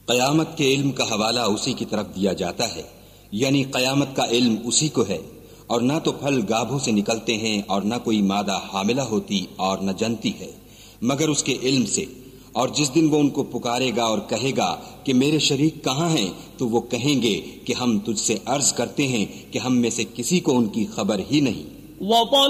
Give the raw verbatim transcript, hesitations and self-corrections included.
क़यामत के इल्म का हवाला उसी की तरफ दिया जाता है, यानी क़यामत का इल्म उसी को है। और न तो फल गाभों से निकलते हैं और न कोई मादा हामिला होती और न जनती है, मगर उसके इल्म से। और जिस दिन वो उनको पुकारेगा और कहेगा कि मेरे शरीक कहाँ हैं, तो वो कहेंगे कि हम तुझसे अर्ज करते हैं कि हम में से किसी को उनकी खबर ही नहीं।